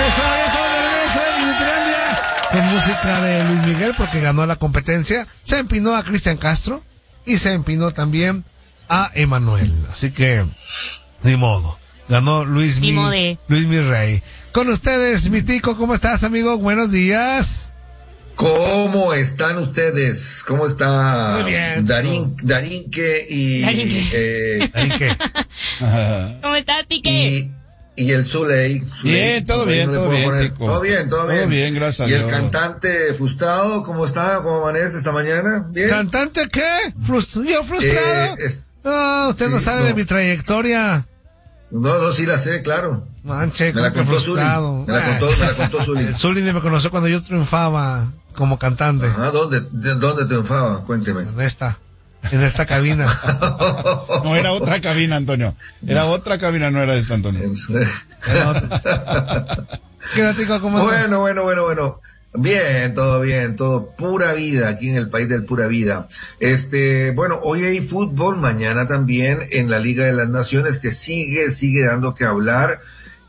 Eso, ya estamos de regreso en Nutlandia con música de Luis Miguel porque ganó la competencia. Se empinó a Cristian Castro y se empinó también a Emanuel. Así que, ni modo. Ganó Luis Mi Rey. Con ustedes, mi Tico, ¿cómo estás, amigo? Buenos días. ¿Cómo están ustedes? ¿Cómo está? Muy bien. Darinque y... Darinque. ¿Cómo estás, Tique? Y el Zuley. Bien, todo bien, Tico. Todo bien. Todo bien, gracias a Dios. ¿Y el cantante frustrado, cómo está? ¿Cómo amanece esta mañana? ¿Bien? ¿Cantante qué? ¿Yo frustrado? Usted no sabe de mi trayectoria. No, sí la sé, claro. Manche, me la contó frustrado. Me la contó Zuli. El Zuli me conoció cuando yo triunfaba como cantante. Ajá, ¿dónde triunfaba? Cuénteme. En esta cabina. No, era otra cabina, Antonio. Era otra cabina, no era esta, Antonio. Era otra. ¿Qué Tico, cómo estás? Bueno. Bien, todo pura vida aquí en el país del pura vida. Bueno, hoy hay fútbol, mañana también en la Liga de las Naciones que sigue dando que hablar.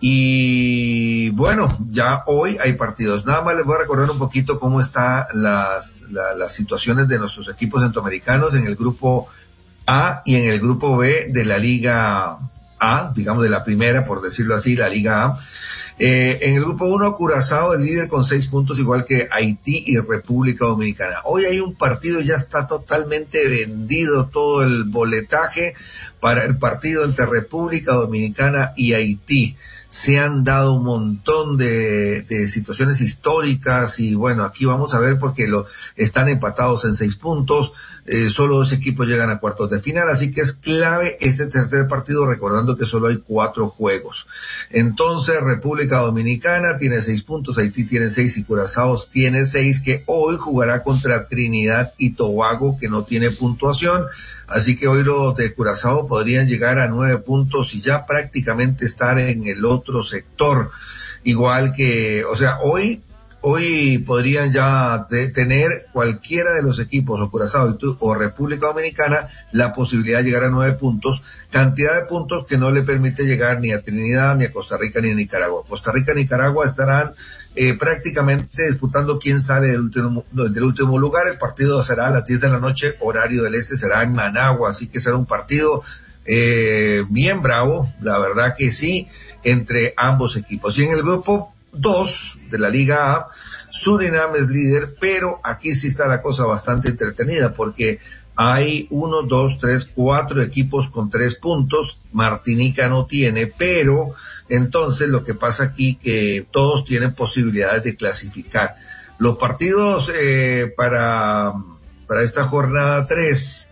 Y bueno, ya hoy hay partidos. Nada más les voy a recordar un poquito cómo están las situaciones de nuestros equipos centroamericanos en el grupo A y en el grupo B de la Liga A, digamos de la primera, por decirlo así, la Liga A. En el grupo 1, Curazao, el líder con 6 puntos, igual que Haití y República Dominicana. Hoy hay un partido, ya está totalmente vendido todo el boletaje para el partido entre República Dominicana y Haití. Se han dado un montón de situaciones históricas y bueno, aquí vamos a ver porque están empatados en 6 puntos, solo 2 equipos llegan a cuartos de final, así que es clave este tercer partido, recordando que solo hay 4 juegos. Entonces, República Dominicana tiene 6 puntos, Haití tiene 6 y Curazao tiene 6, que hoy jugará contra Trinidad y Tobago, que no tiene puntuación. Así que hoy los de Curazao podrían llegar a 9 puntos y ya prácticamente estar en el otro sector. Igual que, o sea, hoy podrían ya tener cualquiera de los equipos, o Curazao o República Dominicana, la posibilidad de llegar a 9 puntos, cantidad de puntos que no le permite llegar ni a Trinidad, ni a Costa Rica, ni a Nicaragua. Costa Rica y Nicaragua estarán prácticamente disputando quién sale del último lugar. El partido será a las 10 de la noche, horario del este, será en Managua, así que será un partido bien bravo, la verdad que sí, entre ambos equipos. Y en el grupo 2 de la Liga A, Surinam es líder, pero aquí sí está la cosa bastante entretenida porque hay 1, 2, 3, 4 equipos con 3 puntos. Martinica no tiene, pero entonces lo que pasa aquí que todos tienen posibilidades de clasificar. Los partidos para esta jornada 3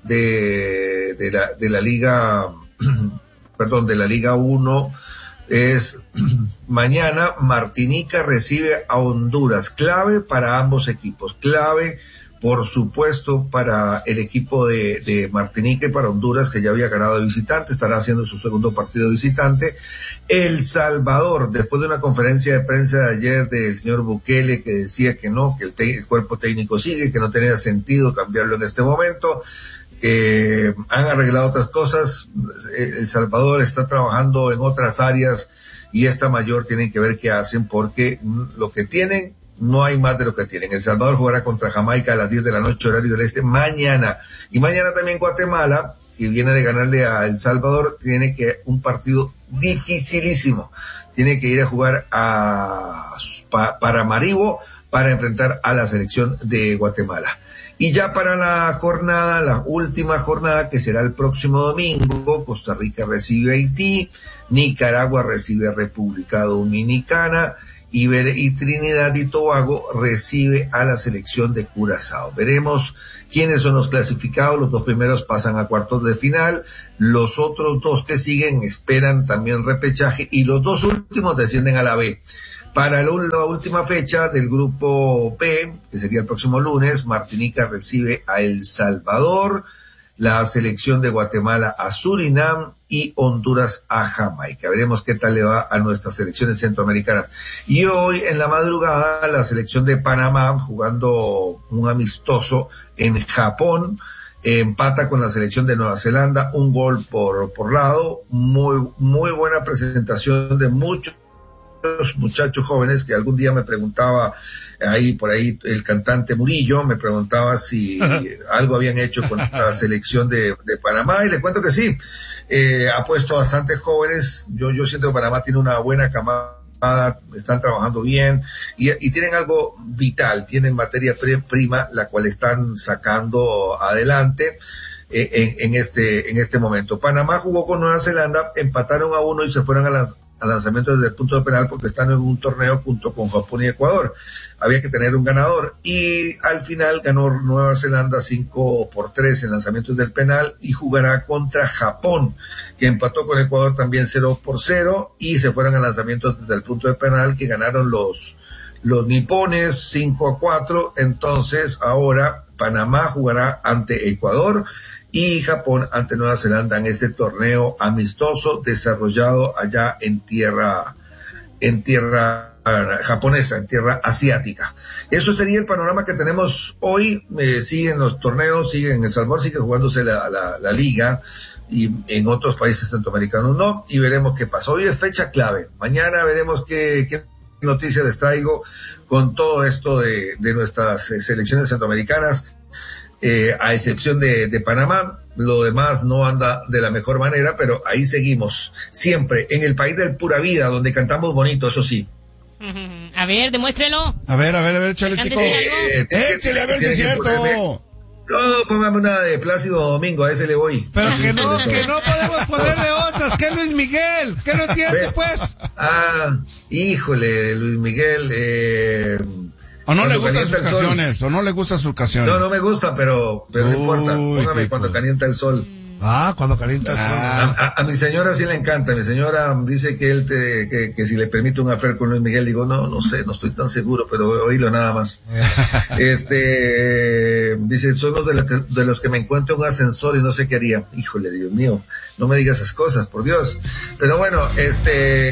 de la Liga, perdón, de la Liga 1 es mañana. Martinica recibe a Honduras, clave para ambos equipos, clave por supuesto para el equipo de Martinica y para Honduras, que ya había ganado de visitante, estará haciendo su segundo partido de visitante. El Salvador, después de una conferencia de prensa de ayer del señor Bukele, que decía que no, que el cuerpo técnico sigue, que no tenía sentido cambiarlo en este momento, han arreglado otras cosas. El Salvador está trabajando en otras áreas y esta mayor tienen que ver qué hacen, porque lo que tienen, no hay más de lo que tienen. El Salvador jugará contra Jamaica a las 10 de la noche, horario del este, mañana. Y mañana también Guatemala, que viene de ganarle a El Salvador, tiene que un partido dificilísimo. Tiene que ir a jugar para Maribo para enfrentar a la selección de Guatemala. Y ya para la última jornada, que será el próximo domingo, Costa Rica recibe a Haití, Nicaragua recibe a República Dominicana, y Trinidad y Tobago recibe a la selección de Curazao. Veremos quiénes son los clasificados. Los 2 primeros pasan a cuartos de final, los otros 2 que siguen esperan también repechaje y los 2 últimos descienden a la B. Para la última fecha del grupo B, que sería el próximo lunes, Martinica recibe a El Salvador, la selección de Guatemala a Surinam y Honduras a Jamaica. Veremos qué tal le va a nuestras selecciones centroamericanas. Y hoy en la madrugada la selección de Panamá, jugando un amistoso en Japón, empata con la selección de Nueva Zelanda, 1 gol por lado. Muy buena presentación de muchos muchachos jóvenes que algún día me preguntaba por ahí el cantante Murillo me preguntaba si algo habían hecho con la selección de Panamá, y le cuento que sí, ha puesto bastantes jóvenes. Yo siento que Panamá tiene una buena camada, están trabajando bien y tienen algo vital, tienen materia prima la cual están sacando adelante en este momento. Panamá jugó con Nueva Zelanda, empataron a 1 y se fueron al lanzamiento desde el punto de penal porque están en un torneo junto con Japón y Ecuador. Había que tener un ganador y al final ganó Nueva Zelanda 5-3 en lanzamientos del penal y jugará contra Japón, que empató con Ecuador también 0-0 y se fueron al lanzamiento desde el punto de penal, que ganaron los nipones 5-4. Entonces ahora Panamá jugará ante Ecuador y Japón ante Nueva Zelanda en este torneo amistoso desarrollado allá en tierra japonesa, en tierra asiática. Eso sería el panorama que tenemos hoy. Siguen los torneos, siguen en El Salvador, sigue jugándose la liga, y en otros países centroamericanos no, y veremos qué pasa. Hoy es fecha clave. Mañana veremos qué noticias les traigo con todo esto de nuestras selecciones centroamericanas. A excepción de Panamá, lo demás no anda de la mejor manera, pero ahí seguimos, siempre en el país del pura vida, donde cantamos bonito, eso sí. A ver, demuéstrelo. A ver, échale, Tico. Échale, a ver si es cierto. No, póngame una de Plácido Domingo, a ese le voy. Pero que no podemos ponerle otras, que Luis Miguel, que no entiende, pues. Híjole, Luis Miguel, o no le gustan sus canciones, o no le gustan sus canciones. No me gusta, pero no importa. Póngame Cuando Calienta el Sol. Cuando calienta el sol. A mi señora sí le encanta. Mi señora dice que si le permite un affair con Luis Miguel, digo, no sé, no estoy tan seguro, pero oílo nada más. Dice, soy uno de los que me encuentro en un ascensor y no sé qué haría. Híjole, Dios mío, no me digas esas cosas, por Dios. Pero bueno,